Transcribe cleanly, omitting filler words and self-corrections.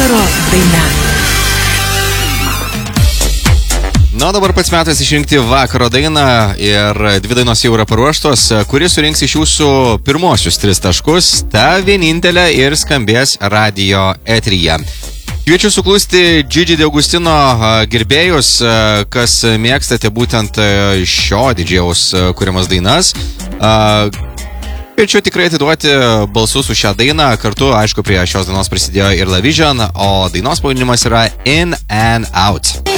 vakaro daina. Na, dabar pats metas išrinkti vakaro dainą ir dvi dainos jau yra paruoštos, kuri surinks iš jūsų pirmosius 3 taškus, ta vienintelė ir skambės radio eteryje. Kviečiu suklusti Gigi D'Agostino gerbėjus, kas mėgstate būtent šio didžėjaus kuriamas dainas. Kviečiu tikrai atiduoti balsus už šią dainą. Kartu, aišku, prie šios dainos prisidėjo ir La Vision, o dainos pavadinimas yra In and Out.